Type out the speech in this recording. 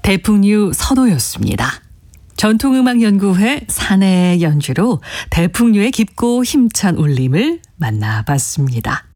대풍류 선호였습니다. 전통음악연구회 사내 연주로 대풍류의 깊고 힘찬 울림을 만나봤습니다.